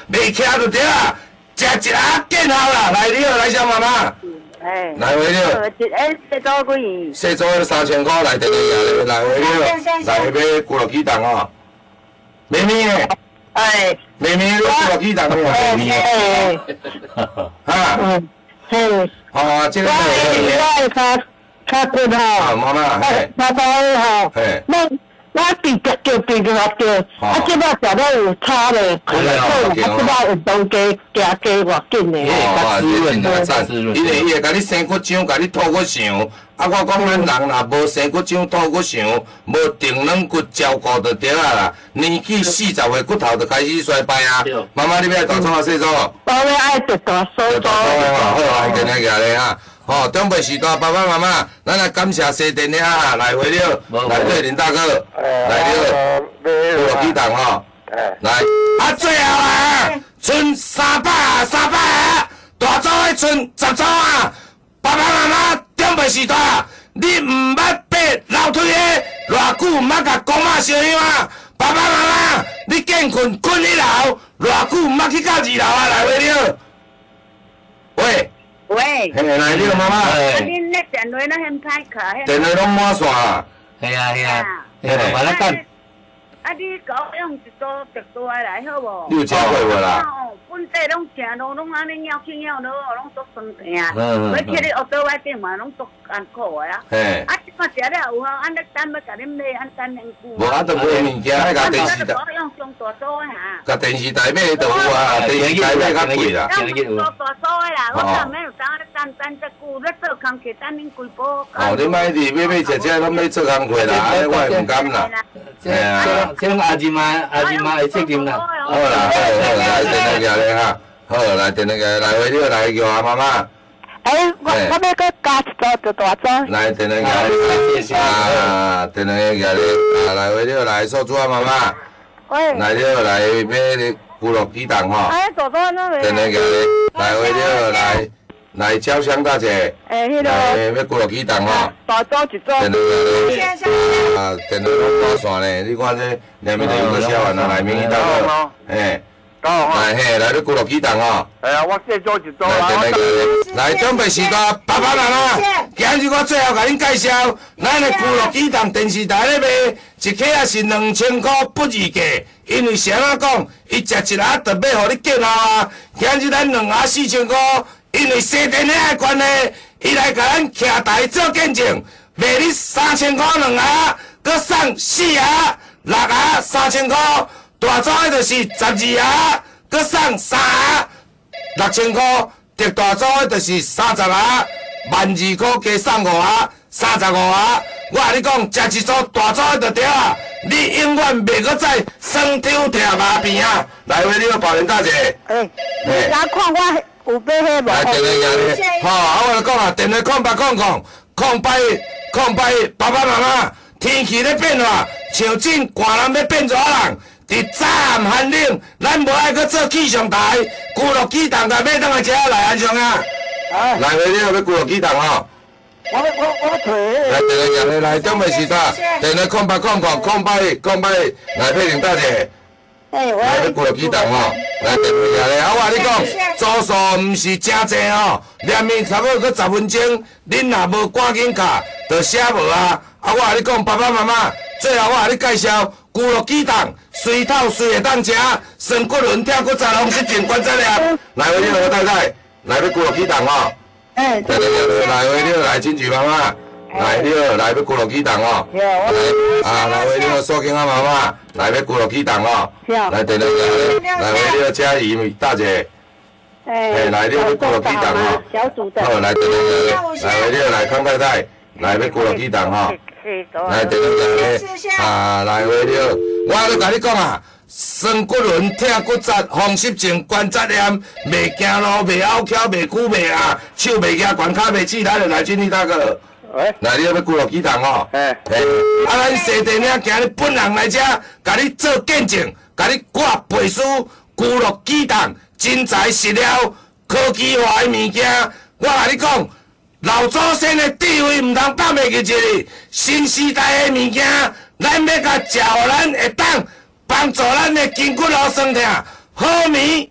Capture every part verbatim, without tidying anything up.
袂徛就对啊，食一下见效啦。来，你好，来小妈妈。 哎。 来回了。 哎，细组几？ 细组三千块，来电来来回了，来买咕噜鸡蛋哦。妹妹诶。 哎。 妹妹，你咕噜鸡蛋没有？妹妹。 哎。 哈。 嗯。嘿。 哦，这个是。 我较较骨吼。 啊，妈妈。嘿。 妈妈吼。 嘿。 那。我直叫叫直叫叫，啊！即摆食了有差咧，所以啊，即摆运动加加加偌紧咧， 哦，滋润啊，赞！因为伊会甲你生骨浆，甲你吐骨肠。啊，我讲咱人若无生骨浆、吐骨肠，无定软骨照顾就对啊啦。年纪四十岁骨头就开始衰败啊。妈妈，你要大葱啊，细葱？ 我要爱得大手大葱啊，好啊，今日举咧哈。吼，长辈时代，爸爸妈妈，咱来感谢西电啊，来回了，来对林大哥，来了，咕噜鸡蛋吼，来，啊最后啊，剩三百啊，三百啊，大组的剩十组啊，爸爸妈妈，长辈时代，你唔捌爬楼梯的，偌久唔捌甲公妈烧香啊，爸爸妈妈，你见困困一楼，偌久唔捌去到二楼啊，来回了，喂。 喂， 嘿，来，你个妈妈， 啊，恁那电话那很歹卡， 电话拢满线啊， 系啊系啊，嘿，慢慢等。 啊，你搞用一组特多来好无？ 你有食过无啦？ 哦，本地拢食咯，拢安尼咬起咬落，拢足酸甜啊。嗯嗯。要去你学倒外顶嘛，拢足艰苦的啊。嘿。啊，即摆食了有效，安尼等要甲恁买，安等两久。 无啊，都买物件，迄甲电视台。 用上大组的哈。 甲电视台买就有啊，电视台买较贵啦。 用大大组的啦，我讲免有当咧等等只久，咧做工课等恁规波。 哦，你买伫买买食食，拢要做工课啦，安尼我会毋甘啦。 嘿啊。这种阿姨妈，阿姨妈会责任啦。 好啦，好来电话举咧哈，好来电话举来回了来叫阿妈妈。 哎，我我要搁加一组就大组。 来电话举咧，啊，电话举咧，啊来回了来说主阿妈妈。喂。来了来买咕噜鸡蛋吼。哎，大组那个。电话举咧，来回了来来蕉香大姐。哎，迄个。来要咕噜鸡蛋吼。 大组一组。 电话举咧，啊，电话拢挂线咧，你看这两边都有个小碗啊，来明一大个，嘿。来嘿，来你咕噜鸡蛋哦。哎呀，我这做一做啦。来，来长辈时代，爸爸妈妈，今日我最后甲恁介绍，咱的咕噜鸡蛋电视台咧卖，一克也是两千块不二价。因为谁啊讲，伊食一盒就要互你见效啊。今日咱两盒四千块，因为西电遐的关系，伊来甲咱徛台做见证，卖你三千块两盒，搁送四盒、六盒三千块。大组的就是十二盒，搁送三盒，六千块；特大组的就是三十盒，万二块加送五盒，三十五盒。我甲你讲，食一组大组的就对啊，你永远袂搁再酸抽痛麻边啊！来，为你个保龄大姐。哎， 你来看我有买迄无？ 来，电话赢你。好，啊，我来讲啊，电话空八空空空八空八，爸爸妈妈，天气咧变化，像真寒人要变热人。伫早暗寒冷，咱无爱搁做气象台，咕噜鸡蛋甲买当来食来安上啊！来回你要要咕噜鸡蛋哦。 我我我退。 来，电话入来，来长辈时代，电话空八空空空八空八，来佩玲大姐。哎，我。来要咕噜鸡蛋哦，来电话入来，啊我甲你讲，组数毋是真济哦，连面差不多搁十分钟，恁若无赶紧卡，就写无啊！啊我甲你讲，爸爸妈妈，最后我甲你介绍。咕噜鸡蛋，水透水会当食，酸骨轮跳骨杂拢是真关节了。来回你何太太，来要咕噜鸡蛋哦。哎，来来来，来回你来亲戚妈妈，来你来要咕噜鸡蛋哦。来啊，来回你苏金阿妈妈，来要咕噜鸡蛋哦。来电话来，来回你嘉怡大姐。哎，来你要咕噜鸡蛋哦。 小组的。 好，来电话来，来回你来康太太，来要咕噜鸡蛋哦。来，电话来啊！来回了，我咧甲你讲啊，酸骨轮、痛骨折、风湿症、关节炎，袂行路、袂拗翘、袂久、袂啊，手袂夹、悬骹袂起，来就来经理大哥。喂，来你要咕噜鸡蛋哦。嘿，嘿，啊，咱西电影今日本人来遮，甲你做见证，甲你挂背书，咕噜鸡蛋真材实料、科技化的物件，我甲你讲。老祖先的智慧唔通放袂记一，新时代的物件，咱要甲食，互咱会当帮助咱的筋骨劳酸痛，好眠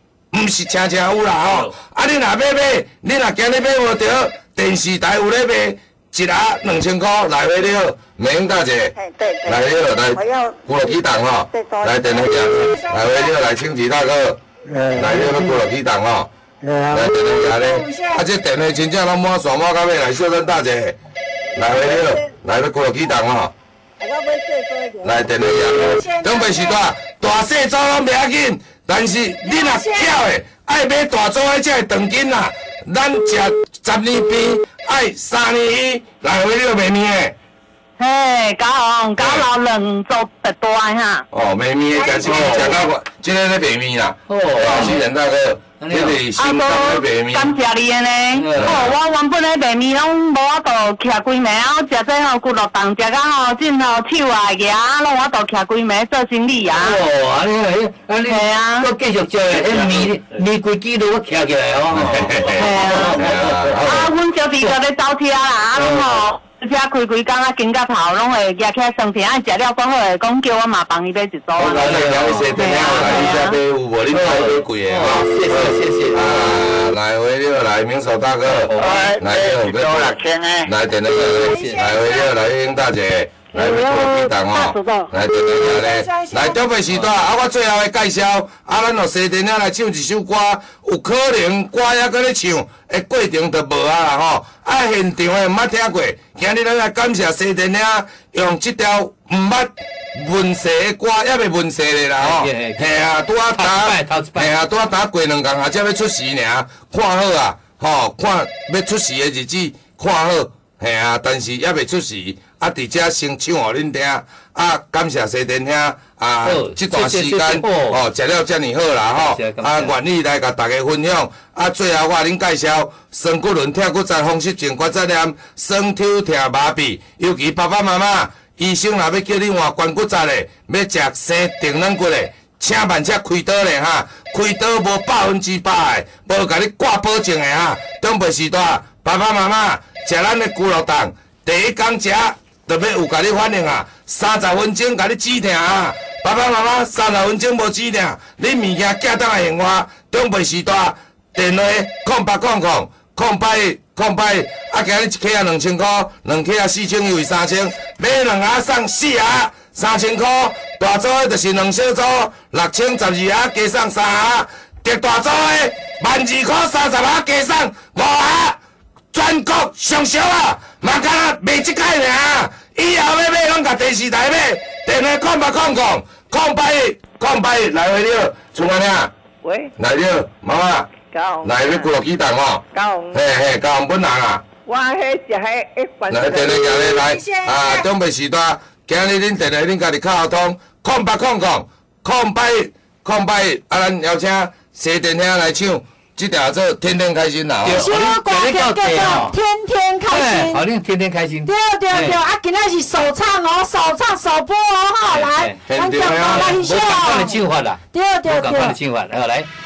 毋是常常有啦吼。啊，你若要买，你若今日买无着，电视台有咧卖。一盒两千块，来回了，美英大姐，来了，来，咕噜鸡蛋吼，来电话夹，来回了，来清吉大哥，来了，咕噜鸡蛋吼，来电话夹咧，啊，这电话真正拢满线满到尾，来秀珍大姐，来回了，来了，咕噜鸡蛋吼，来电话夹，准备是大，大细组拢袂要紧，但是你若巧的，爱买大组的才会长斤啦，咱食十年边。爱三年一来回了卖面的， 嘿，高红高老两做特大哈。 哦，卖面的，但是食到我，今日咧卖面啦。哦，新人大哥，你哋新港咧卖面。 感谢你呢。哦，我原本咧卖面拢无法度徛规暝啊，食这吼骨肉饭，食到吼真吼手啊牙，拢我度徛规暝做生意啊。 哦，安尼安尼，系啊，我继续做诶，迄面面规几路我徛起来哦。 系啊。啊，阮小弟就咧走车啦，啊，拢吼。车开开工啊，经到头拢会夹起来生片，啊，食了讲好诶，讲叫我嘛帮伊买一组啊。 我来来谢电话来，你遮买有无？你买买贵诶吼。 谢谢谢谢。 啊，来回了，来明手大哥，来了， 多六千诶。 来电话来，来回了，来英大姐。来，要做鸡蛋吼，来，电话咧，来准备时段，啊，我最后的介绍，啊，咱就西电影来唱一首歌，有可能歌还搁咧唱，的过程就无啊啦吼，啊，现场的毋捌听过，今日咱来感谢西电影用这条毋捌问世的歌，还未问世咧啦吼，嘿啊，拄啊打，嘿啊，拄啊打过两工啊，才要出时尔，看好啊，吼，看要出时的日子，看好，嘿啊，但是还未出时。啊！伫遮先唱互恁听，啊！感谢西电兄啊！这段时间哦，食了遮尔好啦吼，啊，愿意来甲大家分享。啊，最后我恁介绍酸骨轮跳骨在风湿症关节炎、酸抽疼麻痹，尤其爸爸妈妈，医生若要叫你换关骨节的，要食生定软骨的，请万切开刀咧哈！开刀无百分之百的，无甲你挂保证的哈。准备时段，爸爸妈妈食咱的咕噜蛋，第一工食。特别有甲你反应啊，三十分钟甲你止疼啊，爸爸妈妈三十分钟无止疼，你物件寄当来用我，准备时段电话空八空空空八空八，啊，今日一克啊两千块，两克啊四千又是三千，买两盒送四盒，三千块，大组的就是两小组，六千十二盒加送三盒，特大组的万二块三十盒加送五盒。全国上少啊，嘛敢卖即摆尔，以后要买拢甲电视台买，电话空八空空空八空八来回了，厝安兄， 喂， 来了，妈妈，来你咕噜鸡蛋吼，嘿嘿，高雄本人啊， 我迄食迄一份。 来电话行咧来，啊，准备时段，今日恁电话恁家己敲通，空八空空空八空八，啊，咱邀请西电兄来唱。这条做天天开心啦！ 这首歌叫做《天天开心》， 好，你天天开心。 对对对，啊，今仔是首唱哦，首唱首播哦，哈，来，咱叫我来一首。 无同款的唱法啦， 对对对， 无同款的唱法，好来。